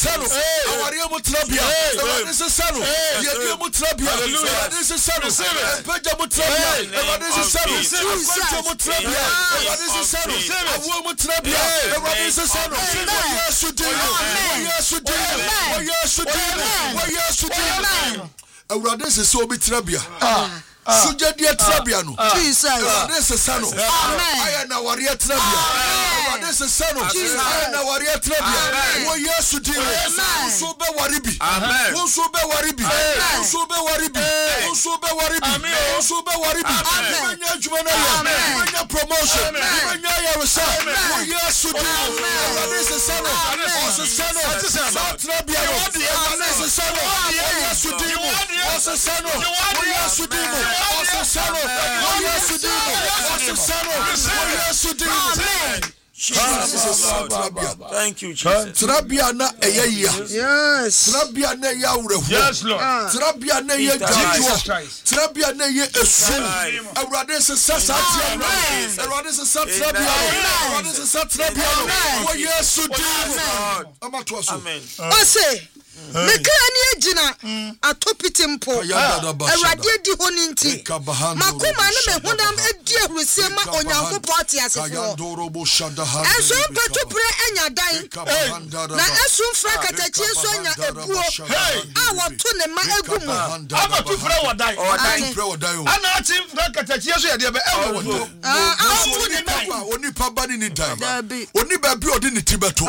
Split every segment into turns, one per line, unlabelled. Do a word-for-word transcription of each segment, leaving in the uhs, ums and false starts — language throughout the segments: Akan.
sano. Awari mu trabia. Awurade se sano. Yedi mu trabia. Awurade se sano. Peja mu trabia. Awurade se sano. Akwanto mu trabia. Awurade se sano. Awu mu trabia. Awurade se sano. Yesu dino. Yesu dino. Yesu dino. Yesu dino. Awurade se so bi trabia. Ah. Sujadia trabiano. Jesus. Awurade se sano. Amen. Aya na waria trabia. Awurade se sano. Aya na waria trabia. Wo Yesu dino. Wo be waribi. Amen. Wo be waribi. Wo be waribi. Wo be waribi. Wo be waribi. Amen. Nya adwuma na ya. Nya promotion. Nya ya resa. Wo Yesu dino. Awurade se sano. Wo se sano. Trabia. Awurade se sano. Wo Yesu dino. Wo se sano. Wo Yesu dino. What's sano? What you do? What's sano? What you do? Amen. Jesus. Thank you, Jesus. Trabia na eyeya. Yes. Trabia na ya urehu. Yes, Lord. Trabia na ye gajo. Trabia na ye esu. Awurade se sasa tia. Awurade se sasa trabia. Awurade se sasa trabia. Wo Yesu di. Amato aso. Amen. Ose Mekani ejina atopiti mpo Awurade di ho ninti makoma ne me honam edi ahuruse ma onyankopɔ ate asefo enso mpetupre enya dan na esu mfra katachi enso enya ebuo a woto ne ma egu mu ama tufra wodan tufra wodan ana ati mfra katachi enso ye de be ewo woto ah woto ne ma oni pa bani ni dan oni ba bi odi ni tibeto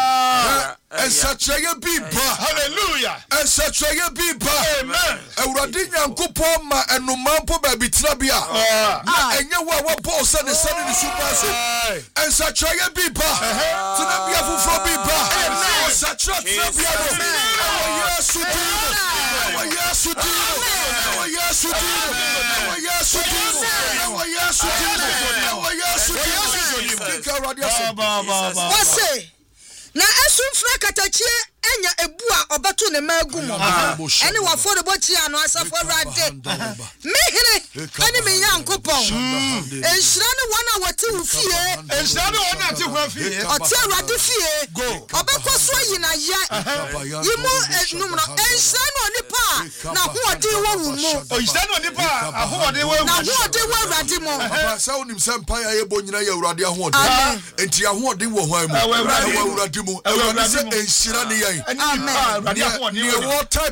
ensatreye bi ba hallelujah ensatreye bi ba amen Awurade Nyankopɔn ma enumampo ba bitira bia na enye wo wo ball se ne se ne super so ensatreye bi ba tina bia fufuro bi ba amen ensatreye bia no Yesu dimo Yesu dimo Yesu dimo Yesu dimo Yesu dimo Yesu dimo Yesu dimo na esumfra katachie enya ebu a obeto ne magu mo ene wafo de bochi ano asafo Awurade mehire ene me Nyankopɔn enhira ne wona wate wo fie enhira ne wona ate ho fie ɔte Awurade fie obekɔ so yina ya yimo enumno enhira ne onipa na hoɔde wo wo mu enhira ne onipa ahoɔde wo na hoɔde wo Awurade mo papa sa onim se mpa ya yebo nyina ya Awurade ahoɔde enti ahoɔde wo hwan mu Awurade mu Awurade se enhira ne yan amen.